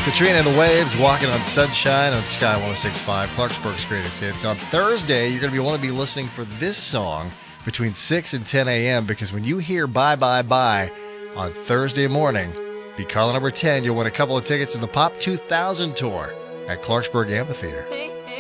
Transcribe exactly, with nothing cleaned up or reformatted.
Katrina and the Waves, Walking on Sunshine on Sky one oh six point five, Clarksburg's greatest hits. On Thursday, you're going to be want to be listening for this song between six and ten a.m. because when you hear Bye Bye Bye on Thursday morning, be caller number ten, you'll win a couple of tickets to the Pop two thousand tour at Clarksburg Amphitheater.